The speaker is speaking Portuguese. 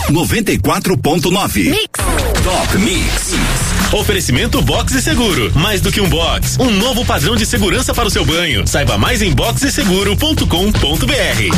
94.9. Top Mix. Oferecimento Box e Seguro. Mais do que um box, um novo padrão de segurança para o seu banho. Saiba mais em boxeseguro.com.br.